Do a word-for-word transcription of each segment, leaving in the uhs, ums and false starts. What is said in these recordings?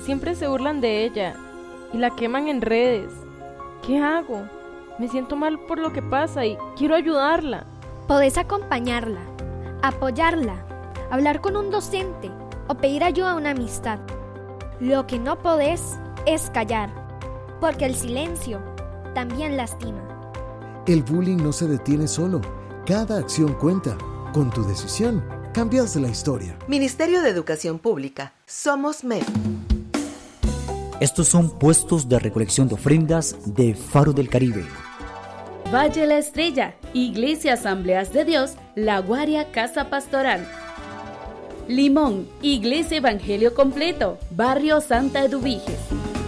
Siempre se burlan de ella y la queman en redes. ¿Qué hago? Me siento mal por lo que pasa y quiero ayudarla. Podés acompañarla, apoyarla, hablar con un docente o pedir ayuda a una amistad. Lo que no podés es callar, porque el silencio también lastima. El bullying no se detiene solo. Cada acción cuenta. Con tu decisión, cambias la historia. Ministerio de Educación Pública. Somos M E P. Estos son puestos de recolección de ofrendas de Faro del Caribe. Valle La Estrella, Iglesia Asambleas de Dios, La Guaria Casa Pastoral. Limón, Iglesia Evangelio Completo, Barrio Santa Eduviges.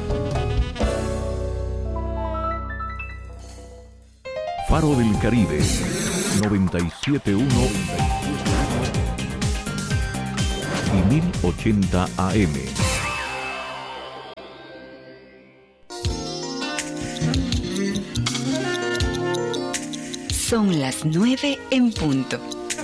Faro del Caribe, noventa y siete punto uno y mil ochenta A M. Son las nueve en punto.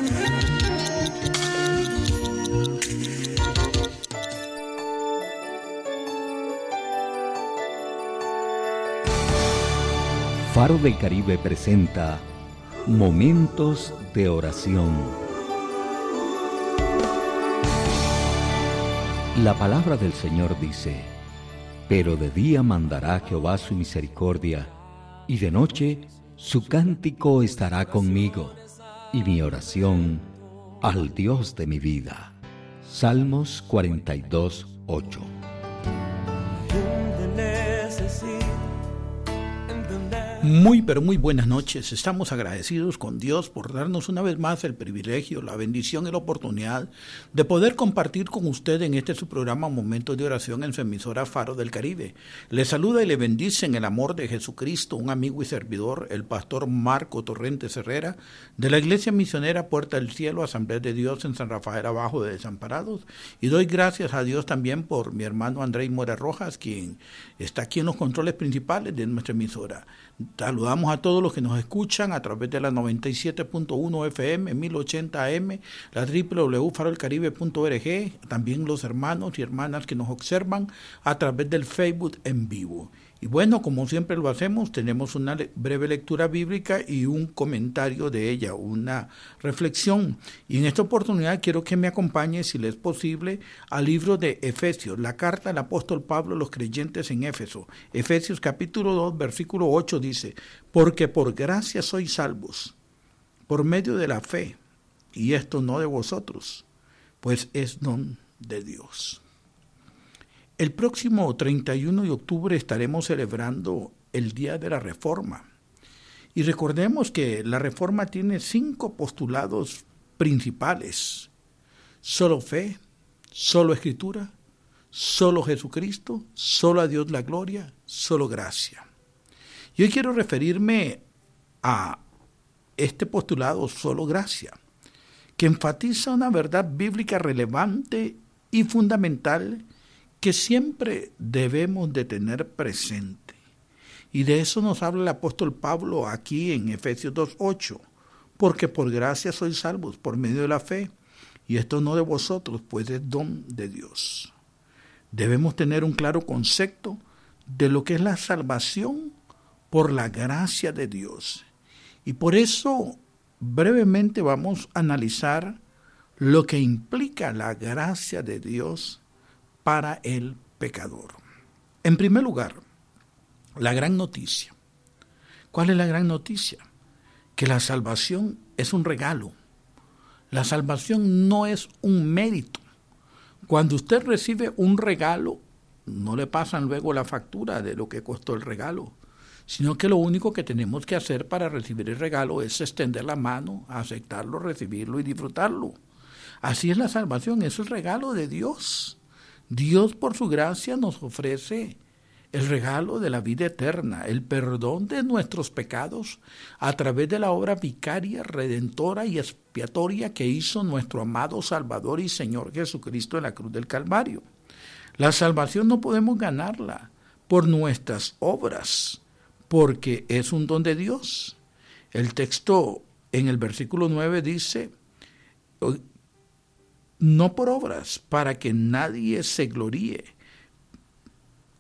Faro del Caribe presenta Momentos de Oración. La palabra del Señor dice: pero de día mandará Jehová su misericordia, y de noche su cántico estará conmigo, y mi oración al Dios de mi vida. Salmos cuarenta y dos, ocho. Muy, pero muy buenas noches. Estamos agradecidos con Dios por darnos una vez más el privilegio, la bendición y la oportunidad de poder compartir con usted en este su programa Momentos de Oración en su emisora Faro del Caribe. Le saluda y le bendice en el amor de Jesucristo un amigo y servidor, el pastor Marco Torrentes Herrera, de la Iglesia Misionera Puerta del Cielo, Asamblea de Dios en San Rafael Abajo de Desamparados. Y doy gracias a Dios también por mi hermano Andrés Mora Rojas, quien está aquí en los controles principales de nuestra emisora. Saludamos a todos los que nos escuchan a través de la noventa y siete punto uno F M, mil ochenta A M, la doble u doble u doble u punto faro del caribe punto org, también los hermanos y hermanas que nos observan a través del Facebook en vivo. Y bueno, como siempre lo hacemos, tenemos una breve lectura bíblica y un comentario de ella, una reflexión. Y en esta oportunidad quiero que me acompañe, si le es posible, al libro de Efesios, la carta del apóstol Pablo a los creyentes en Éfeso. Efesios capítulo dos, versículo ocho dice: porque por gracia sois salvos, por medio de la fe, y esto no de vosotros, pues es don de Dios. El próximo treinta y uno de octubre estaremos celebrando el Día de la Reforma. Y recordemos que la Reforma tiene cinco postulados principales: solo fe, solo Escritura, solo Jesucristo, solo a Dios la gloria, solo gracia. Y hoy quiero referirme a este postulado, solo gracia, que enfatiza una verdad bíblica relevante y fundamental que siempre debemos de tener presente. Y de eso nos habla el apóstol Pablo aquí en Efesios dos ocho. Porque por gracia sois salvos por medio de la fe, y esto no de vosotros, pues es don de Dios. Debemos tener un claro concepto de lo que es la salvación por la gracia de Dios. Y por eso brevemente vamos a analizar lo que implica la gracia de Dios para el pecador. En primer lugar, la gran noticia. ¿Cuál es la gran noticia? Que la salvación es un regalo. La salvación no es un mérito. Cuando usted recibe un regalo, no le pasan luego la factura de lo que costó el regalo, sino que lo único que tenemos que hacer para recibir el regalo es extender la mano, aceptarlo, recibirlo y disfrutarlo. Así es la salvación, es el regalo de Dios. Dios, por su gracia, nos ofrece el regalo de la vida eterna, el perdón de nuestros pecados a través de la obra vicaria, redentora y expiatoria que hizo nuestro amado Salvador y Señor Jesucristo en la cruz del Calvario. La salvación no podemos ganarla por nuestras obras, porque es un don de Dios. El texto en el versículo nueve dice: no por obras, para que nadie se gloríe,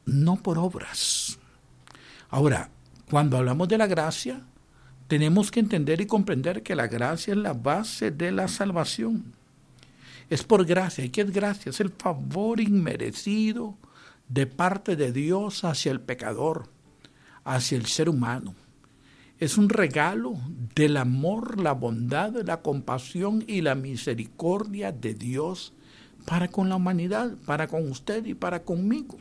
no por obras. Ahora, cuando hablamos de la gracia, tenemos que entender y comprender que la gracia es la base de la salvación. Es por gracia. ¿Y qué es gracia? Es el favor inmerecido de parte de Dios hacia el pecador, hacia el ser humano. Es un regalo del amor, la bondad, la compasión y la misericordia de Dios para con la humanidad, para con usted y para conmigo.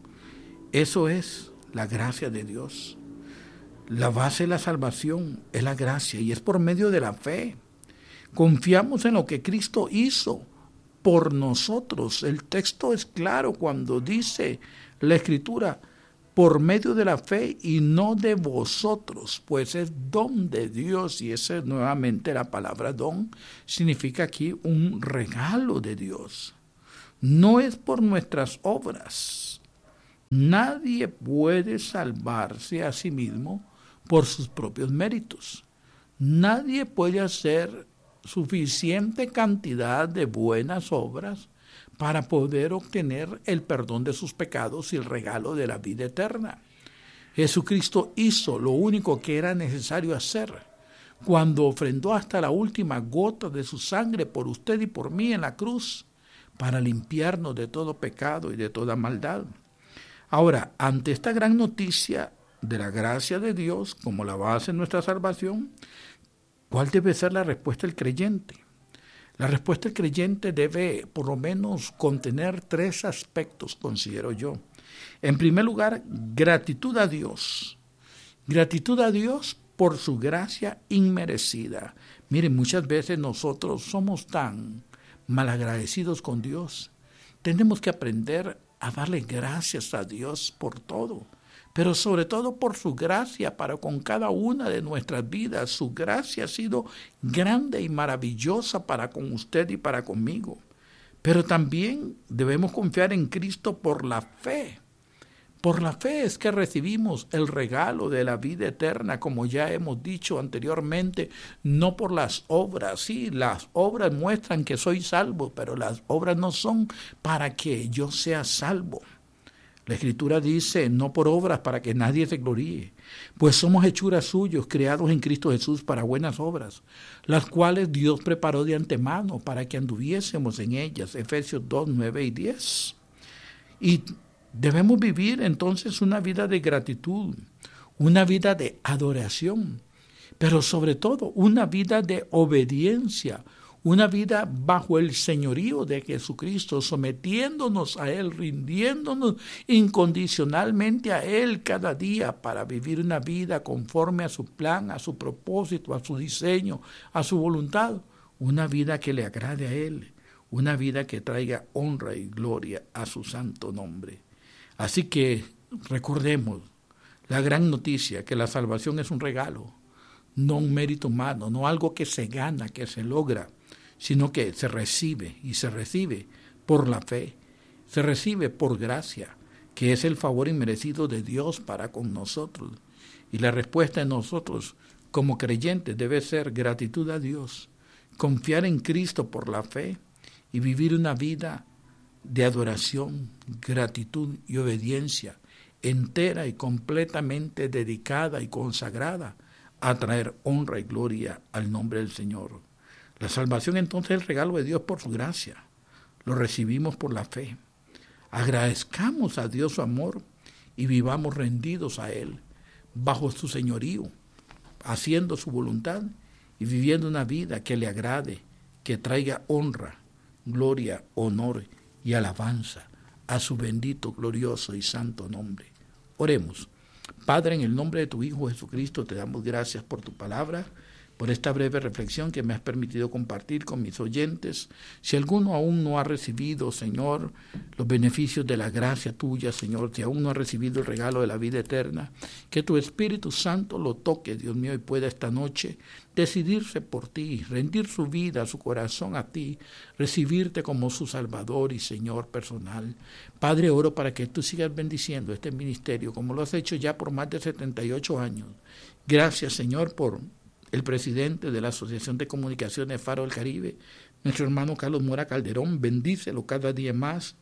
Eso es la gracia de Dios. La base de la salvación es la gracia y es por medio de la fe. Confiamos en lo que Cristo hizo por nosotros. El texto es claro cuando dice la Escritura, por medio de la fe y no de vosotros, pues es don de Dios, y esa es nuevamente la palabra don, significa aquí un regalo de Dios. No es por nuestras obras. Nadie puede salvarse a sí mismo por sus propios méritos. Nadie puede hacer suficiente cantidad de buenas obras para poder obtener el perdón de sus pecados y el regalo de la vida eterna. Jesucristo hizo lo único que era necesario hacer cuando ofrendó hasta la última gota de su sangre por usted y por mí en la cruz para limpiarnos de todo pecado y de toda maldad. Ahora, ante esta gran noticia de la gracia de Dios como la base de nuestra salvación, ¿cuál debe ser la respuesta del creyente? La respuesta del creyente debe por lo menos contener tres aspectos, considero yo. En primer lugar, gratitud a Dios. Gratitud a Dios por su gracia inmerecida. Miren, muchas veces nosotros somos tan malagradecidos con Dios. Tenemos que aprender a darle gracias a Dios por todo, pero sobre todo por su gracia para con cada una de nuestras vidas. Su gracia ha sido grande y maravillosa para con usted y para conmigo. Pero también debemos confiar en Cristo por la fe. Por la fe es que recibimos el regalo de la vida eterna, como ya hemos dicho anteriormente, no por las obras. Sí, las obras muestran que soy salvo, pero las obras no son para que yo sea salvo. La Escritura dice, no por obras para que nadie se gloríe, pues somos hechuras suyos, creados en Cristo Jesús para buenas obras, las cuales Dios preparó de antemano para que anduviésemos en ellas. Efesios dos, nueve y diez. Y debemos vivir entonces una vida de gratitud, una vida de adoración, pero sobre todo una vida de obediencia, una vida bajo el señorío de Jesucristo, sometiéndonos a Él, rindiéndonos incondicionalmente a Él cada día para vivir una vida conforme a su plan, a su propósito, a su diseño, a su voluntad. Una vida que le agrade a Él, una vida que traiga honra y gloria a su santo nombre. Así que recordemos la gran noticia, que la salvación es un regalo, no un mérito humano, no algo que se gana, que se logra, sino que se recibe, y se recibe por la fe, se recibe por gracia, que es el favor inmerecido de Dios para con nosotros. Y la respuesta de nosotros como creyentes debe ser gratitud a Dios, confiar en Cristo por la fe y vivir una vida de adoración, gratitud y obediencia, entera y completamente dedicada y consagrada a traer honra y gloria al nombre del Señor. La salvación entonces es el regalo de Dios por su gracia. Lo recibimos por la fe. Agradezcamos a Dios su amor y vivamos rendidos a Él, bajo su señorío, haciendo su voluntad y viviendo una vida que le agrade, que traiga honra, gloria, honor y alabanza a su bendito, glorioso y santo nombre. Oremos. Padre, en el nombre de tu Hijo Jesucristo, te damos gracias por tu palabra, por esta breve reflexión que me has permitido compartir con mis oyentes. Si alguno aún no ha recibido, Señor, los beneficios de la gracia tuya, Señor, si aún no ha recibido el regalo de la vida eterna, que tu Espíritu Santo lo toque, Dios mío, y pueda esta noche decidirse por ti, rendir su vida, su corazón a ti, recibirte como su Salvador y Señor personal. Padre, oro para que tú sigas bendiciendo este ministerio, como lo has hecho ya por más de setenta y ocho años. Gracias, Señor, por el presidente de la Asociación de Comunicaciones Faro del Caribe, nuestro hermano Carlos Mora Calderón. Bendícelo cada día más,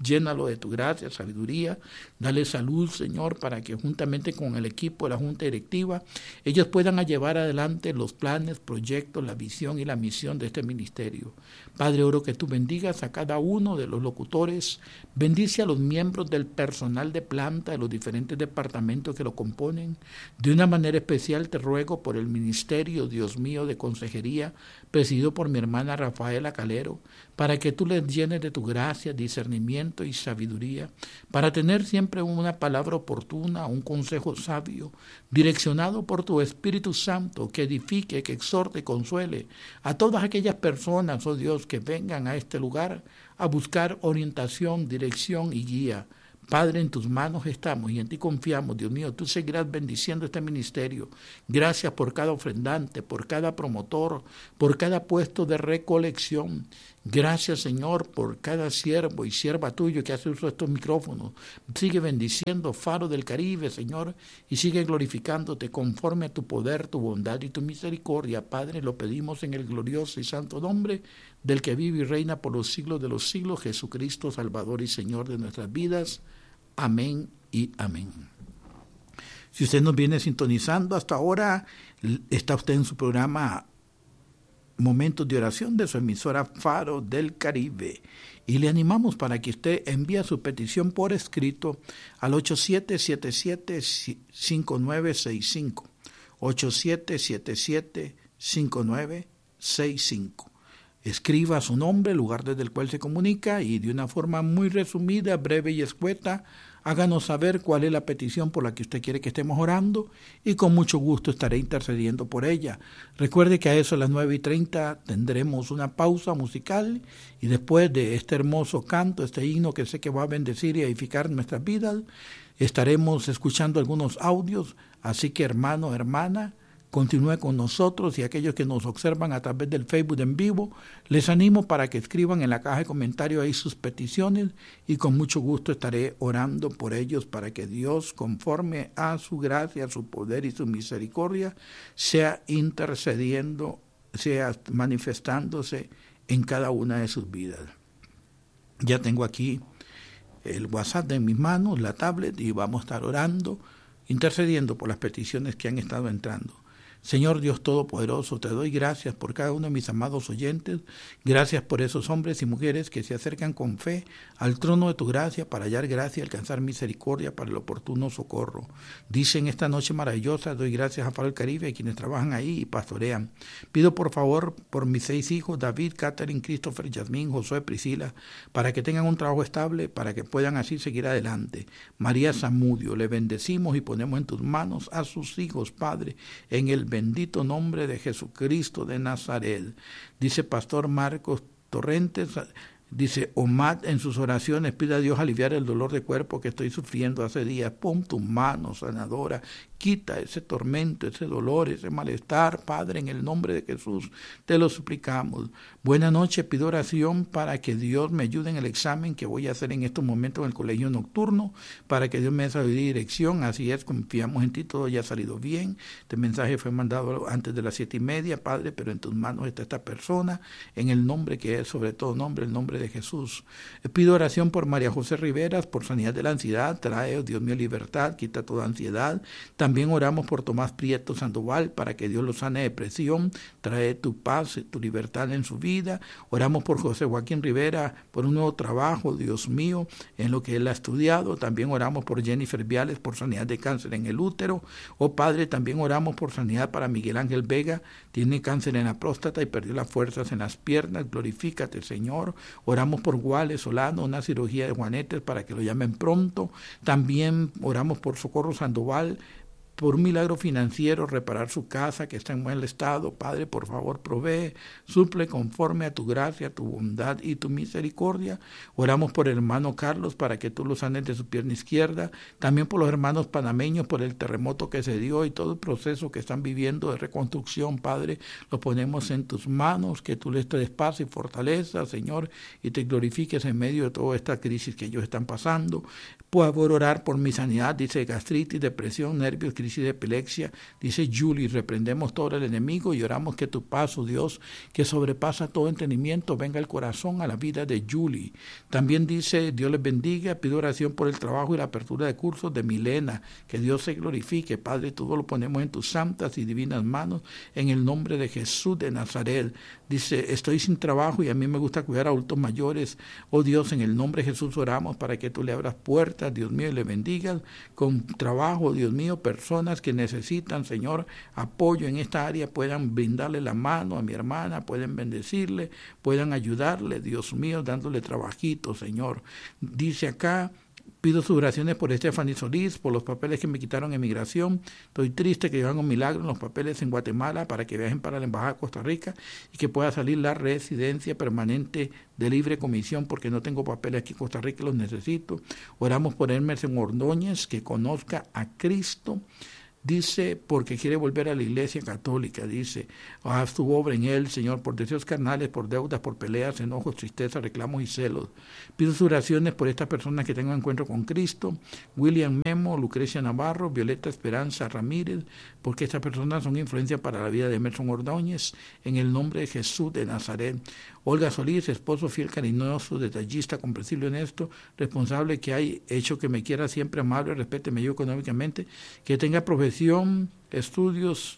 llénalo de tu gracia, sabiduría, dale salud, Señor, para que juntamente con el equipo de la Junta Directiva, ellos puedan llevar adelante los planes, proyectos, la visión y la misión de este ministerio. Padre, oro que tú bendigas a cada uno de los locutores, bendice a los miembros del personal de planta de los diferentes departamentos que lo componen. De una manera especial te ruego por el ministerio, Dios mío, de consejería, presidido por mi hermana Rafaela Calero, para que tú les llenes de tu gracia, discernimiento y sabiduría, para tener siempre una palabra oportuna, un consejo sabio, direccionado por tu Espíritu Santo, que edifique, que exhorte, consuele a todas aquellas personas, oh Dios, que vengan a este lugar a buscar orientación, dirección y guía. Padre, en tus manos estamos y en ti confiamos, Dios mío. Tú seguirás bendiciendo este ministerio. Gracias por cada ofrendante, por cada promotor, por cada puesto de recolección. Gracias, Señor, por cada siervo y sierva tuyo que hace uso de estos micrófonos. Sigue bendiciendo Faro del Caribe, Señor, y sigue glorificándote conforme a tu poder, tu bondad y tu misericordia. Padre, lo pedimos en el glorioso y santo nombre del que vive y reina por los siglos de los siglos, Jesucristo, Salvador y Señor de nuestras vidas. Amén y amén. Si usted nos viene sintonizando hasta ahora, está usted en su programa Momentos de Oración de su emisora Faro del Caribe. Y le animamos para que usted envíe su petición por escrito al ocho siete siete siete cinco nueve seis cinco. ocho siete siete siete cinco nueve seis cinco. Escriba su nombre, el lugar desde el cual se comunica y de una forma muy resumida, breve y escueta, háganos saber cuál es la petición por la que usted quiere que estemos orando y con mucho gusto estaré intercediendo por ella. Recuerde que a eso a las nueve y treinta tendremos una pausa musical y después de este hermoso canto, este himno que sé que va a bendecir y edificar nuestras vidas, estaremos escuchando algunos audios, así que hermano, hermana, continúe con nosotros y aquellos que nos observan a través del Facebook en vivo, les animo para que escriban en la caja de comentarios ahí sus peticiones y con mucho gusto estaré orando por ellos para que Dios, conforme a su gracia, su poder y su misericordia, sea intercediendo, sea manifestándose en cada una de sus vidas. Ya tengo aquí el WhatsApp en mis manos, la tablet, y vamos a estar orando, intercediendo por las peticiones que han estado entrando. Señor Dios Todopoderoso, te doy gracias por cada uno de mis amados oyentes, gracias por esos hombres y mujeres que se acercan con fe al trono de tu gracia para hallar gracia y alcanzar misericordia para el oportuno socorro. Dice en esta noche maravillosa, doy gracias a Faro del Caribe, a quienes trabajan ahí y pastorean. Pido por favor por mis seis hijos, David, Catherine, Christopher, Yasmín, Josué, Priscila, para que tengan un trabajo estable, para que puedan así seguir adelante. María Zamudio, le bendecimos y ponemos en tus manos a sus hijos, Padre, en el bendito nombre de Jesucristo de Nazaret. Dice Pastor Marcos Torrentes, dice Omad en sus oraciones, pide a Dios aliviar el dolor de cuerpo que estoy sufriendo hace días. Pon tu mano sanadora, quita ese tormento, ese dolor, ese malestar, Padre, en el nombre de Jesús, te lo suplicamos. Buenas noches, pido oración para que Dios me ayude en el examen que voy a hacer en estos momentos en el colegio nocturno, para que Dios me dé sabiduría y dirección. Así es, confiamos en ti, todo ya ha salido bien. Este mensaje fue mandado antes de las siete y media, Padre, pero en tus manos está esta persona, en el nombre que es sobre todo nombre, el nombre de Jesús. Pido oración por María José Riveras, por sanidad de la ansiedad, trae, Dios mío, libertad, quita toda ansiedad. También oramos por Tomás Prieto Sandoval, para que Dios lo sane de depresión, trae tu paz, tu libertad en su vida. Oramos por José Joaquín Rivera, por un nuevo trabajo, Dios mío, en lo que él ha estudiado. También oramos por Jennifer Viales, por sanidad de cáncer en el útero. Oh Padre, también oramos por sanidad para Miguel Ángel Vega, tiene cáncer en la próstata y perdió las fuerzas en las piernas. Glorifícate, Señor. Oramos por Guales Solano, una cirugía de juanetes para que lo llamen pronto. También oramos por Socorro Sandoval, por un milagro financiero, reparar su casa que está en mal estado. Padre, por favor, provee, suple conforme a tu gracia, tu bondad y tu misericordia. Oramos por el hermano Carlos para que tú lo sanes de su pierna izquierda. También por los hermanos panameños, por el terremoto que se dio y todo el proceso que están viviendo de reconstrucción. Padre, lo ponemos en tus manos, que tú les des paz y fortaleza, Señor, y te glorifiques en medio de toda esta crisis que ellos están pasando. Por orar por mi sanidad, dice gastritis, depresión, nervios, crisis de epilepsia. Dice Julie, reprendemos todo el enemigo y oramos que tu paz, oh Dios, que sobrepasa todo entendimiento, venga al corazón, a la vida de Julie. También dice, Dios les bendiga, pido oración por el trabajo y la apertura de cursos de Milena, que Dios se glorifique. Padre, todo lo ponemos en tus santas y divinas manos, en el nombre de Jesús de Nazaret. Dice, estoy sin trabajo y a mí me gusta cuidar a adultos mayores. Oh Dios, en el nombre de Jesús oramos para que tú le abras puertas, Dios mío, y le bendigas con trabajo, Dios mío, personas que necesitan, Señor, apoyo en esta área, puedan brindarle la mano a mi hermana, pueden bendecirle, puedan ayudarle, Dios mío, dándole trabajito, Señor. Dice acá, pido sus oraciones por Stephanie Solís, por los papeles que me quitaron en migración. Estoy triste que hagan un milagro en los papeles en Guatemala para que viajen para la Embajada de Costa Rica y que pueda salir la residencia permanente de libre comisión, porque no tengo papeles aquí en Costa Rica, los necesito. Oramos por Emerson Ordóñez, que conozca a Cristo. Dice, porque quiere volver a la iglesia católica, dice, haz tu obra en él, Señor, por deseos carnales, por deudas, por peleas, enojos, tristeza, reclamos y celos. Pido sus oraciones por estas personas que tengan encuentro con Cristo, William Memo, Lucrecia Navarro, Violeta Esperanza Ramírez, porque estas personas son influencia para la vida de Emerson Ordóñez, en el nombre de Jesús de Nazaret. Olga Solís, esposo fiel, cariñoso, detallista, comprensible, honesto, responsable, que hay hecho que me quiera siempre, amable, respete, yo económicamente, que tenga profesión, estudios.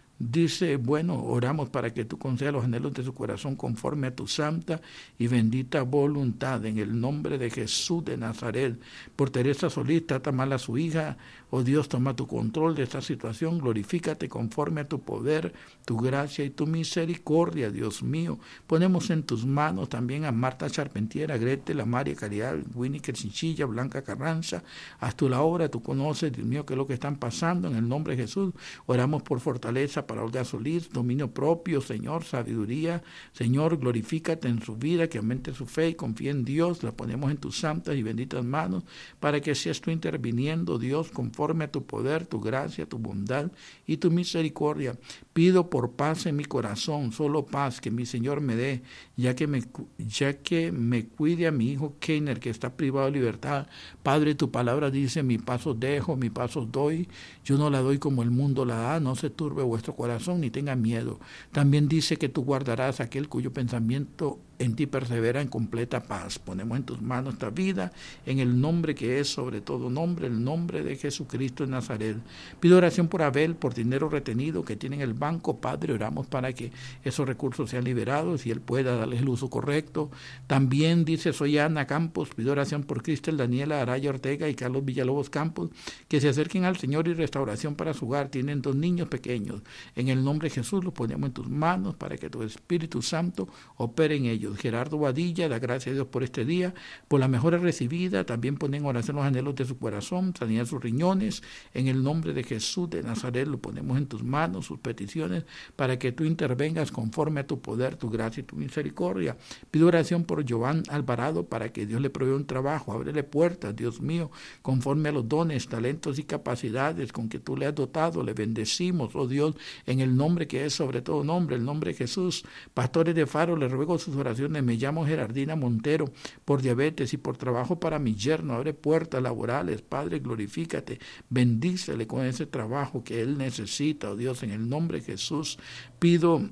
Dice, bueno, oramos para que tú concedas los anhelos de su corazón conforme a tu santa y bendita voluntad, en el nombre de Jesús de Nazaret. Por Teresa Solís, trata mal a su hija, oh Dios, toma tu control de esta situación, glorifícate conforme a tu poder, tu gracia y tu misericordia, Dios mío. Ponemos en tus manos también a Marta Charpentier, a Gretel, a María Caridad, Winnie Chinchilla, Blanca Carranza. Haz tú la obra, tú conoces, Dios mío, qué es lo que están pasando, en el nombre de Jesús. Oramos por fortaleza para Olga Solís, dominio propio, Señor, sabiduría, Señor, glorifícate en su vida, que aumente su fe y confíe en Dios. La ponemos en tus santas y benditas manos para que seas tú interviniendo, Dios, conforme a tu poder, tu gracia, tu bondad y tu misericordia. Pido por paz en mi corazón, solo paz que mi Señor me dé, ya que me, ya que me cuide a mi hijo Keiner, que está privado de libertad. Padre, tu palabra dice, mi paz os dejo, mi paz os doy, yo no la doy como el mundo la da, no se turbe vuestro corazón ni tenga miedo. También dice que tú guardarás a aquel cuyo pensamiento en ti persevera en completa paz. Ponemos en tus manos esta vida, en el nombre que es sobre todo nombre, el nombre de Jesucristo de Nazaret. Pido oración por Abel, por dinero retenido que tiene en el banco. Padre, oramos para que esos recursos sean liberados y él pueda darles el uso correcto. También dice, soy Ana Campos, pido oración por Cristel, Daniela Araya Ortega y Carlos Villalobos Campos, que se acerquen al Señor y restauración para su hogar. Tienen dos niños pequeños. En el nombre de Jesús los ponemos en tus manos para que tu Espíritu Santo opere en ellos. Gerardo Badilla, da gracias a Dios por este día, por la mejora recibida. También ponen en oración los anhelos de su corazón, sanidad de sus riñones. En el nombre de Jesús de Nazaret lo ponemos en tus manos, sus peticiones, para que tú intervengas conforme a tu poder, tu gracia y tu misericordia. Pido oración por Joan Alvarado para que Dios le provea un trabajo, ábrele puertas, Dios mío, conforme a los dones, talentos y capacidades con que tú le has dotado. Le bendecimos, oh Dios, en el nombre que es sobre todo nombre, el nombre de Jesús. Pastores de Faro, le ruego sus oraciones. Me llamo Gerardina Montero, por diabetes y por trabajo para mi yerno. Abre puertas laborales, Padre, glorifícate, bendícele con ese trabajo que él necesita, oh Dios, en el nombre de Jesús. Pido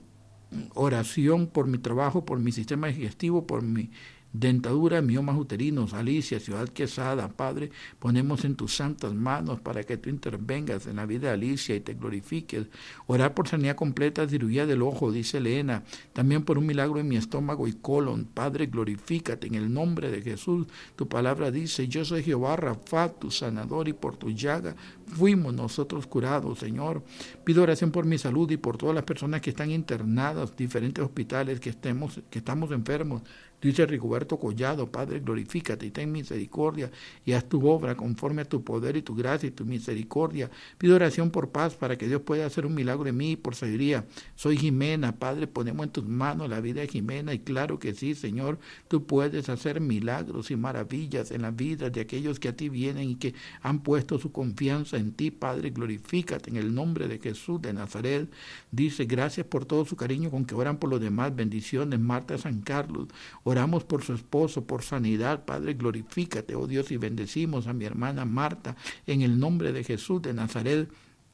oración por mi trabajo, por mi sistema digestivo, por mi dentadura, miomas uterinos. Alicia, Ciudad Quesada, Padre, ponemos en tus santas manos para que tú intervengas en la vida de Alicia y te glorifiques. Orar por sanidad completa, cirugía del ojo, dice Elena, también por un milagro en mi estómago y colon. Padre, glorifícate en el nombre de Jesús. Tu palabra dice, yo soy Jehová Rafa, tu sanador, y por tu llaga fuimos nosotros curados, Señor. Pido oración por mi salud y por todas las personas que están internadas, diferentes hospitales, que estemos, que estamos enfermos. Dice Rigoberto Collado, Padre, glorifícate y ten misericordia y haz tu obra conforme a tu poder y tu gracia y tu misericordia. Pido oración por paz para que Dios pueda hacer un milagro en mí y por sabiduría. Soy Jimena, Padre, ponemos en tus manos la vida de Jimena y claro que sí, Señor, tú puedes hacer milagros y maravillas en la vida de aquellos que a ti vienen y que han puesto su confianza en ti, Padre, glorifícate en el nombre de Jesús de Nazaret. Dice, gracias por todo su cariño con que oran por los demás. Bendiciones, Marta San Carlos. Oramos por su esposo, por sanidad, Padre, glorifícate, oh Dios, y bendecimos a mi hermana Marta en el nombre de Jesús de Nazaret.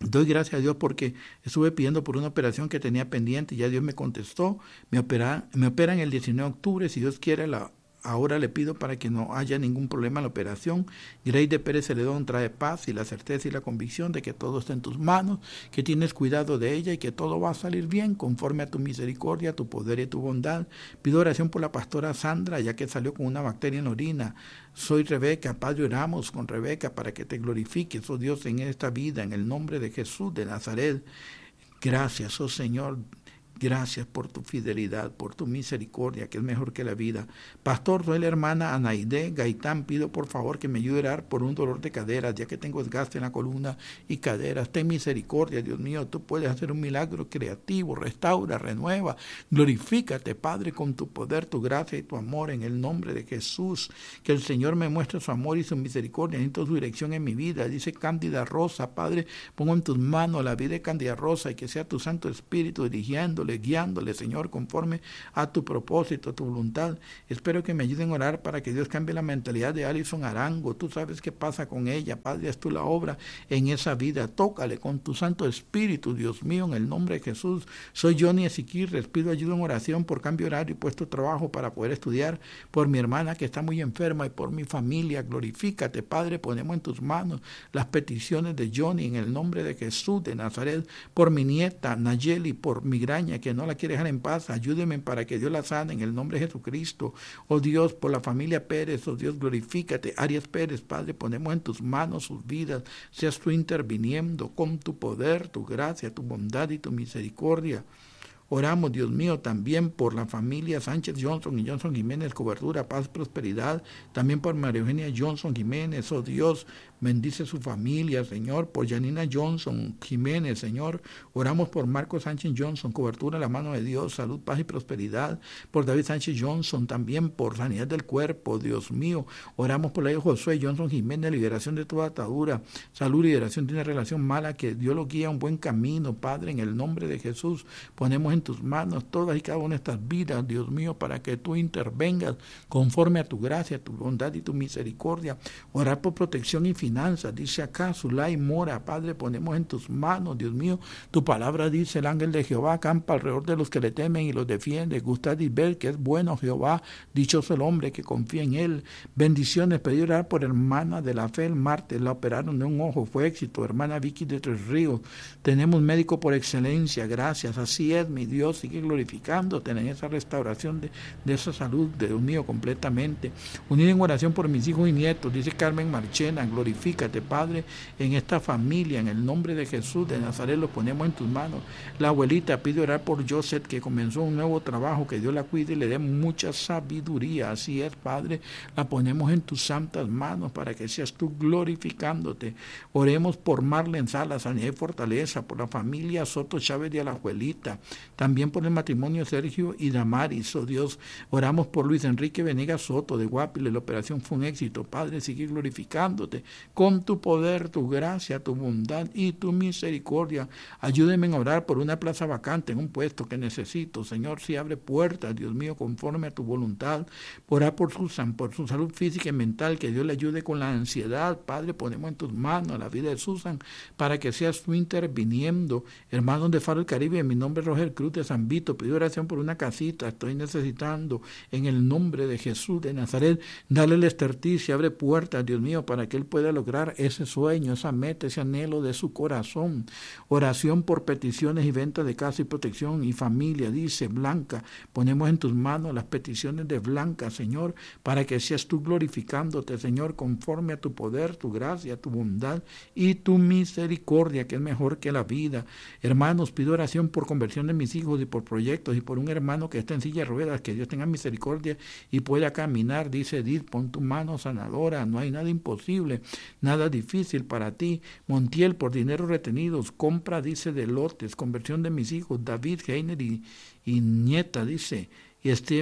Doy gracias a Dios porque estuve pidiendo por una operación que tenía pendiente y ya Dios me contestó. Me operan, me operan el diecinueve de octubre, si Dios quiere, la, ahora le pido para que no haya ningún problema en la operación. Grey de Pérez Celedón trae paz y la certeza y la convicción de que todo está en tus manos, que tienes cuidado de ella y que todo va a salir bien conforme a tu misericordia, tu poder y tu bondad. Pido oración por la pastora Sandra, ya que salió con una bacteria en la orina. Soy Rebeca, Padre, oramos con Rebeca para que te glorifiques, oh Dios, en esta vida, en el nombre de Jesús de Nazaret. Gracias, oh Señor. Gracias por tu fidelidad, por tu misericordia, que es mejor que la vida. Pastor, soy la hermana Anaide Gaitán. Pido por favor que me ayude a orar por un dolor de caderas, ya que tengo desgaste en la columna y caderas. Ten misericordia, Dios mío. Tú puedes hacer un milagro creativo. Restaura, renueva. Glorifícate, Padre, con tu poder, tu gracia y tu amor en el nombre de Jesús. Que el Señor me muestre su amor y su misericordia. Necesito su dirección en mi vida. Dice Cándida Rosa, Padre, pongo en tus manos la vida de Cándida Rosa y que sea tu Santo Espíritu dirigiéndole, guiándole, Señor, conforme a tu propósito, a tu voluntad. Espero que me ayuden a orar para que Dios cambie la mentalidad de Alison Arango. Tú sabes qué pasa con ella, Padre, haz tú la obra en esa vida. Tócale con tu Santo Espíritu, Dios mío, en el nombre de Jesús. Soy Johnny Ezequiel, pido ayuda en oración por cambio de horario y puesto trabajo para poder estudiar, por mi hermana que está muy enferma y por mi familia. Glorifícate, Padre, ponemos en tus manos las peticiones de Johnny en el nombre de Jesús de Nazaret, por mi nieta Nayeli, por migraña que no la quiere dejar en paz. Ayúdeme para que Dios la sane en el nombre de Jesucristo. Oh Dios, por la familia Pérez, oh Dios, glorifícate. Arias Pérez, Padre, ponemos en tus manos sus vidas. Seas tú interviniendo con tu poder, tu gracia, tu bondad y tu misericordia. Oramos, Dios mío, también por la familia Sánchez Johnson y Johnson Jiménez, cobertura, paz, prosperidad. También por María Eugenia Johnson Jiménez, oh Dios, bendice su familia, Señor. Por Janina Johnson Jiménez, Señor. Oramos por Marcos Sánchez Johnson, cobertura en la mano de Dios, salud, paz y prosperidad. Por David Sánchez Johnson, también por sanidad del cuerpo, Dios mío. Oramos por la hija Josué Johnson Jiménez, liberación de toda atadura, salud, liberación de una relación mala, que Dios lo guía a un buen camino, Padre, en el nombre de Jesús. Ponemos en tus manos todas y cada una de estas vidas, Dios mío, para que tú intervengas conforme a tu gracia, tu bondad y tu misericordia. Orar por protección y finanzas, dice acá Zulay Mora, Padre, ponemos en tus manos, Dios mío, tu palabra dice, el ángel de Jehová acampa alrededor de los que le temen y los defiende. Gustad y ver que es bueno Jehová, dichoso el hombre que confía en él. Bendiciones. Pedí orar por hermana de la fe el martes, la operaron de un ojo, fue éxito. Hermana Vicky de Tres Ríos, tenemos médico por excelencia, gracias, así es, mi Dios, sigue glorificándote en esa restauración de, de esa salud, Dios mío, completamente. Unir en oración por mis hijos y nietos, dice Carmen Marchena, glorifícate, Padre, en esta familia, en el nombre de Jesús de Nazaret, lo ponemos en tus manos. La abuelita pide orar por Joseph, que comenzó un nuevo trabajo, que Dios la cuide y le dé mucha sabiduría, así es, Padre, la ponemos en tus santas manos para que seas tú glorificándote. Oremos por Marlene Salas, sanidad y fortaleza, por la familia Soto Chávez y a la abuelita, también por el matrimonio Sergio y Damaris, oh Dios. Oramos por Luis Enrique Venegas Soto de Guapile, la operación fue un éxito, Padre, sigue glorificándote con tu poder, tu gracia, tu bondad y tu misericordia. Ayúdenme a orar por una plaza vacante en un puesto que necesito, Señor, si abre puertas, Dios mío, conforme a tu voluntad. Orar por Susan, por su salud física y mental, que Dios le ayude con la ansiedad, Padre, ponemos en tus manos la vida de Susan para que seas tú interviniendo. Hermanos de Faro del Caribe, en mi nombre es Roger Cruz de San Vito, pido oración por una casita, estoy necesitando, en el nombre de Jesús de Nazaret, dale el esterticio, abre puertas, Dios mío, para que él pueda lograr ese sueño, esa meta, ese anhelo de su corazón. Oración por peticiones y ventas de casa y protección y familia, dice Blanca, ponemos en tus manos las peticiones de Blanca, Señor, para que seas tú glorificándote, Señor, conforme a tu poder, tu gracia, tu bondad y tu misericordia, que es mejor que la vida. Hermanos, pido oración por conversión de mis hijos y por proyectos y por un hermano que está en silla de ruedas, que Dios tenga misericordia y pueda caminar, dice Edith, pon tu mano sanadora, no hay nada imposible, nada difícil para ti. Montiel, por dinero retenidos, compra, dice, de lotes, conversión de mis hijos, David, Heiner y, y nieta, dice, y Steven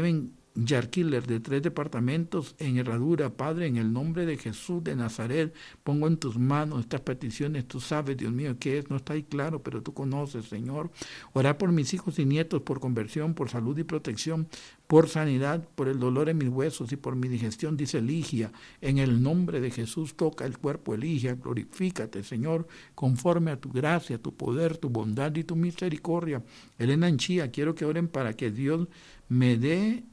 Yarkiller de tres departamentos en Herradura. Padre, en el nombre de Jesús de Nazaret, pongo en tus manos estas peticiones. Tú sabes, Dios mío, qué es, no está ahí claro, pero tú conoces, Señor. Orar por mis hijos y nietos, por conversión, por salud y protección, por sanidad, por el dolor en mis huesos y por mi digestión, dice Ligia. En el nombre de Jesús, toca el cuerpo, Ligia, glorifícate, Señor, conforme a tu gracia, tu poder, tu bondad y tu misericordia. Elena Anchía, quiero que oren para que Dios me dé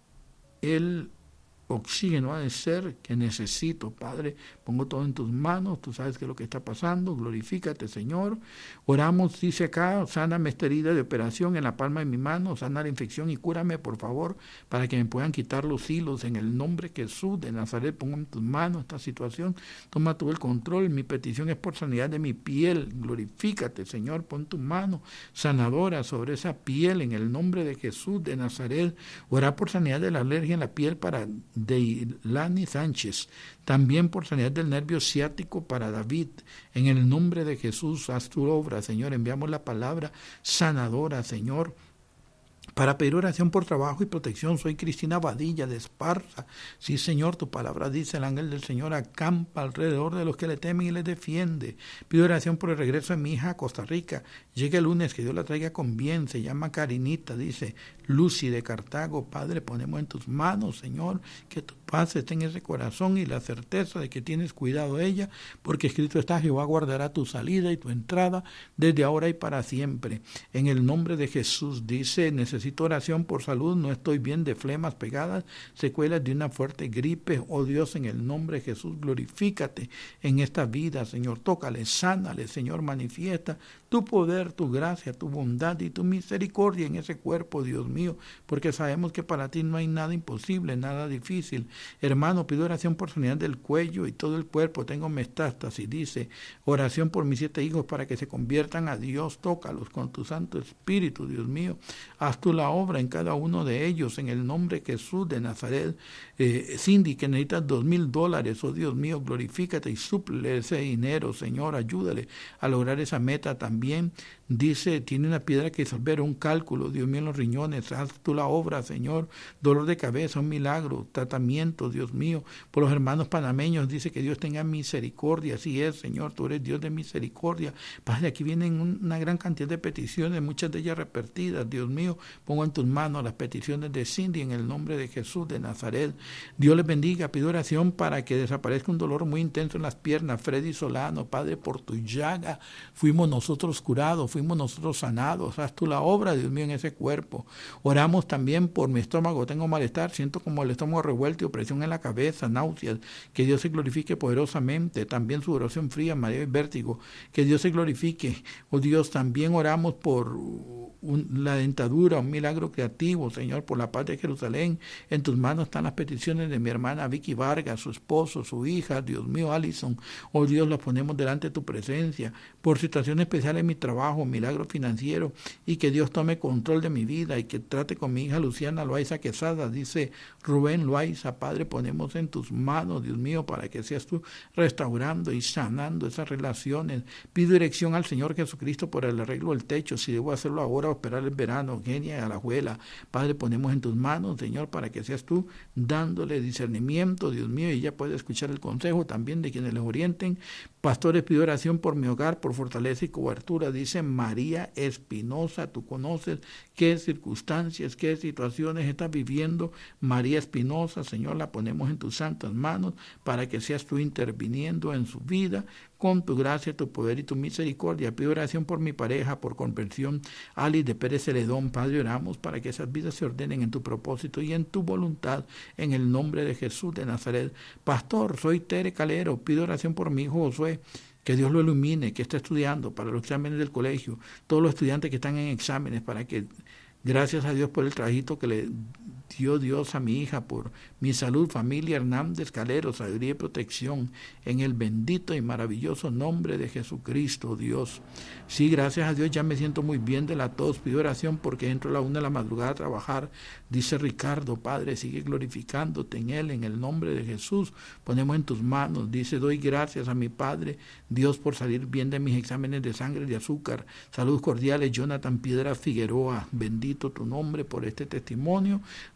el oxígeno ha de ser que necesito, Padre. Pongo todo en tus manos, tú sabes qué es lo que está pasando, glorifícate, Señor. Oramos, dice acá, sáname esta herida de operación en la palma de mi mano, sana la infección y cúrame, por favor, para que me puedan quitar los hilos. En el nombre de Jesús de Nazaret, pongo en tus manos esta situación, toma todo el control. Mi petición es por sanidad de mi piel, glorifícate, Señor, pon tu mano sanadora sobre esa piel, en el nombre de Jesús de Nazaret. Orar por sanidad de la alergia en la piel para de Lani Sánchez, también por sanidad del nervio ciático para David. En el nombre de Jesús, haz tu obra, Señor. Enviamos la palabra sanadora, Señor. Para pedir oración por trabajo y protección, soy Cristina Badilla de Esparza. Sí, Señor, tu palabra dice, el ángel del Señor acampa alrededor de los que le temen y les defiende. Pido oración por el regreso de mi hija a Costa Rica. Llega el lunes, que Dios la traiga con bien. Se llama Karinita, dice Lucy de Cartago. Padre, ponemos en tus manos, Señor, que tu paz esté en ese corazón y la certeza de que tienes cuidado de ella, porque escrito está, Jehová guardará tu salida y tu entrada desde ahora y para siempre. En el nombre de Jesús, dice, necesito oración por salud, no estoy bien de flemas pegadas, secuelas de una fuerte gripe. Oh Dios, en el nombre de Jesús, glorifícate en esta vida, Señor. Tócale, sánale, Señor, manifiesta tu poder, tu gracia, tu bondad y tu misericordia en ese cuerpo, Dios mío, porque sabemos que para ti no hay nada imposible, nada difícil. Hermano, pido oración por sanidad del cuello y todo el cuerpo. Tengo metástasis, dice. Oración por mis siete hijos para que se conviertan a Dios. Tócalos con tu Santo Espíritu, Dios mío. Haz tú la obra en cada uno de ellos, en el nombre de Jesús de Nazaret. Eh, Cindy, que necesitas dos mil dólares, oh Dios mío, glorifícate y suple ese dinero, Señor. Ayúdale a lograr esa meta también. Dice, tiene una piedra que disolver, un cálculo, Dios mío, en los riñones. Haz tú la obra, Señor. Dolor de cabeza, un milagro, tratamiento, Dios mío. Por los hermanos panameños, dice que Dios tenga misericordia. Así es, Señor, tú eres Dios de misericordia. Padre, aquí vienen una gran cantidad de peticiones, muchas de ellas repetidas. Dios mío, pongo en tus manos las peticiones de Cindy en el nombre de Jesús de Nazaret. Dios les bendiga. Pido oración para que desaparezca un dolor muy intenso en las piernas. Freddy Solano, Padre, por tu llaga fuimos nosotros curados, fuimos nosotros sanados. Haz tú la obra, Dios mío, en ese cuerpo. Oramos también por mi estómago. Tengo malestar, siento como el estómago revuelto y opresión en la cabeza, náuseas. Que Dios se glorifique poderosamente. También sudoración fría, mareo y vértigo. Que Dios se glorifique. Oh Dios, también oramos por un, la dentadura, un milagro creativo, Señor, por la paz de Jerusalén. En tus manos están las peticiones de mi hermana Vicky Vargas, su esposo, su hija, Dios mío, Allison. Oh Dios, las ponemos delante de tu presencia. Por situación especial en mi trabajo, milagro financiero, y que Dios tome control de mi vida y que trate con mi hija Luciana Loaiza Quesada, dice Rubén Loaiza. Padre, ponemos en tus manos, Dios mío, para que seas tú restaurando y sanando esas relaciones. Pido dirección al Señor Jesucristo por el arreglo del techo, si debo hacerlo ahora o esperar el verano. Genia y Alajuela, Padre, ponemos en tus manos, Señor, para que seas tú dándole discernimiento, Dios mío, y ella puede escuchar el consejo también de quienes les orienten. Pastores, pido oración por mi hogar, por fortaleza y cobertura, dice María Espinosa. Tú conoces qué circunstancias, qué situaciones está viviendo María Espinosa, Señor, la ponemos en tus santas manos para que seas tú interviniendo en su vida con tu gracia, tu poder y tu misericordia. Pido oración por mi pareja, por conversión, Alice de Pérez Celedón. Padre, oramos para que esas vidas se ordenen en tu propósito y en tu voluntad, en el nombre de Jesús de Nazaret. Pastor, soy Tere Calero, pido oración por mi hijo Josué, que Dios lo ilumine, que está estudiando para los exámenes del colegio, todos los estudiantes que están en exámenes, para que, gracias a Dios por el trajito que le dio Dios a mi hija, por mi salud, familia Hernández Calero, sabiduría y protección, en el bendito y maravilloso nombre de Jesucristo, Dios. Sí, gracias a Dios ya me siento muy bien de la tos. Pido oración porque entro a la una de la madrugada a trabajar, dice Ricardo. Padre, sigue glorificándote en él, en el nombre de Jesús. Ponemos en tus manos, dice, doy gracias a mi Padre Dios por salir bien de mis exámenes de sangre y de azúcar. Saludos cordiales, Jonathan Piedra Figueroa. Bendito tu nombre por este testimonio.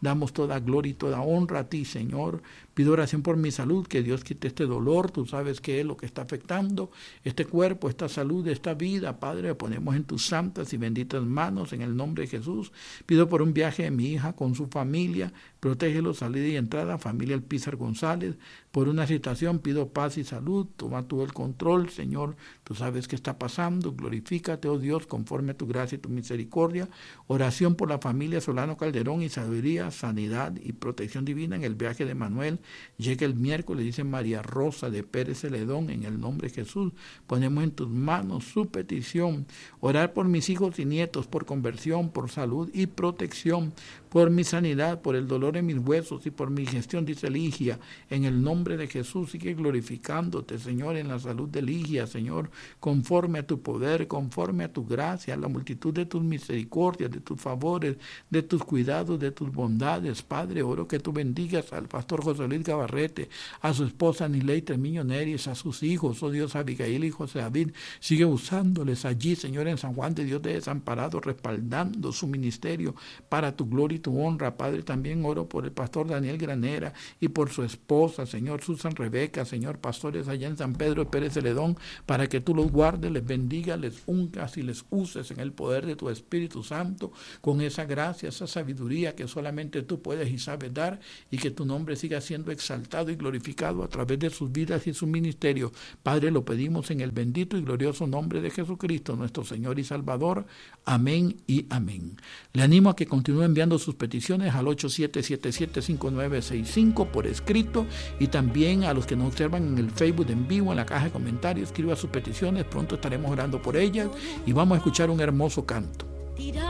Damos toda gloria y toda honra a ti, Señor. Pido oración por mi salud, que Dios quite este dolor. Tú sabes qué es lo que está afectando este cuerpo, esta salud, esta vida. Padre, lo ponemos en tus santas y benditas manos, en el nombre de Jesús. Pido por un viaje de mi hija con su familia. Protégelo, salida y entrada, familia El Pizar González. Por una situación pido paz y salud. Toma tú el control, Señor. Tú sabes qué está pasando. Glorifícate, oh Dios, conforme a tu gracia y tu misericordia. Oración por la familia Solano Calderón y sabiduría, sanidad y protección divina en el viaje de Manuel. Llega el miércoles, dice María Rosa de Pérez Celedón, en el nombre de Jesús. Ponemos en tus manos su petición. Orar por mis hijos y nietos, por conversión, por salud y protección, por mi sanidad, por el dolor en mis huesos y por mi gestión, dice Ligia, en el nombre de Jesús. Sigue glorificándote, Señor, en la salud de Ligia, Señor, conforme a tu poder, conforme a tu gracia, a la multitud de tus misericordias, de tus favores, de tus cuidados, de tus bondades. Padre, oro que tú bendigas al pastor José Luis Gabarrete, a su esposa Nilei Tremiño Neris, a sus hijos, oh Dios, Abigail y José David. Sigue usándoles allí, Señor, en San Juan de Dios de Desamparado, respaldando su ministerio para tu gloria y tu honra. Padre, también oro por el pastor Daniel Granera y por su esposa, Señor, Susan Rebeca, Señor, pastores allá en San Pedro de Pérez Celedón, para que tú los guardes, les bendiga, les ungas y les uses en el poder de tu Espíritu Santo, con esa gracia, esa sabiduría que solamente tú puedes y sabes dar, y que tu nombre siga siendo exaltado y glorificado a través de sus vidas y su ministerio. Padre, lo pedimos en el bendito y glorioso nombre de Jesucristo, nuestro Señor y Salvador. Amén y amén. Le animo a que continúe enviando sus peticiones al ocho siete siete siete cinco nueve seis cinco por escrito, y también a los que nos observan en el Facebook en vivo, en la caja de comentarios, escriba sus peticiones. Pronto estaremos orando por ellas y vamos a escuchar un hermoso canto.